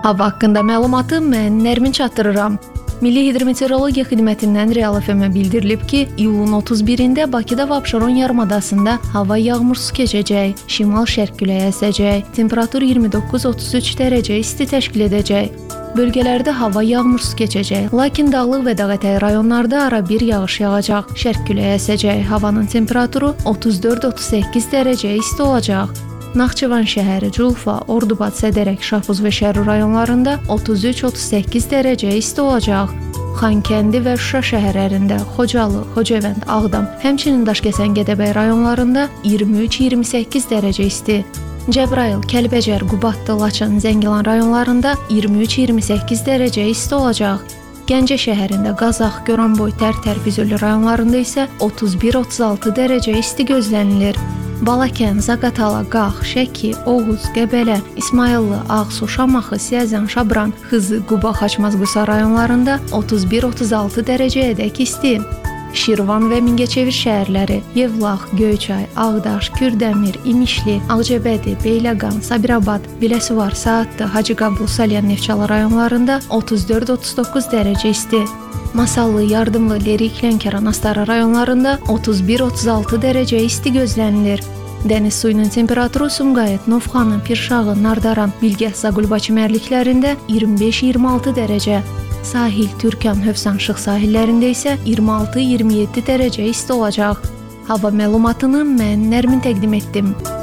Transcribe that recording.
Hava haqqında məlumatı mən Nərmin çatdırıram. Milli Hidrometeorologiya Xidmətindən Real FM-ə bildirilib ki, iyulun 31-də Bakıda və Abşeron yarımadasında hava yağmursuz keçəcək, şimal-şərq küləyi əsəcək, temperatur 29-33 dərəcə isti təşkil edəcək. Bölgələrdə hava yağmursuz keçəcək, lakin dağlıq və dağətəyi rayonlarda arabir yağış yağacaq, şərq küləyi əsəcək, havanın temperaturu 34-38 dərəcə isti olacaq. Naxçıvan şəhəri, Culfa, Ordubad, Sədərək, Şahbuz və Şərur rayonlarında 33-38 dərəcə isti olacaq. Xankəndi və Şuşa şəhərlərində, Xocalı, Xocavənd, Ağdam, həmçinin Daşkəsən, Gədəbəy rayonlarında 23-28 dərəcə isti. Cəbrayıl, Kəlbəcər, Qubadlı, Laçın, Zəngilan rayonlarında 23-28 dərəcə isti olacaq. Gəncə şəhərində, Qazax, Goranboy, Tərtər, Füzuli rayonlarında isə 31-36 dərəcə isti gözlənilir. Balakən, Zaqatala, Qax, Şəki, Oğuz, Qəbələ, İsmayıllı, Ağsu, Şamaxı, Siyəzən, Şabran, Xızı, Quba, Xaçmaz, Qusa rayonlarında 31-36 dərəcəyədək isti. Şirvan və Mingəçevir şəhərləri, Yevlax, Göyçay, Ağdaş, Kürdəmir, İmişli, Ağcabədi, Beyləqan, Sabirabad, Biləsuvar, Saatlı, Hacıqabul, Salyan, Neftçala rayonlarında 34-39 dərəcə isti. Masallı, Yardımlı, Lerik, Lənkəran, Astara rayonlarında 31-36 dərəcə isti gözlənilir. Dəniz suyunun temperaturu Sumqayıt, Novxanı, Pirşağı, Nardaran, Bilgəh, Zaqulbaşı mərliklərində 25-26 dərəcə. Sahil, Türkan, Hövsan, Şıx sahillərində isə 26-27 dərəcə isti olacaq. Hava məlumatını mən Nərmin təqdim etdim.